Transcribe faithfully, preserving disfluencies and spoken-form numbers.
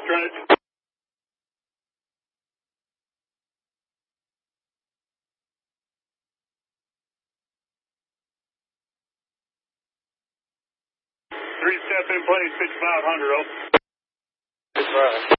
Trent. Three step in place, fifty-five hundred, oh. Goodbye.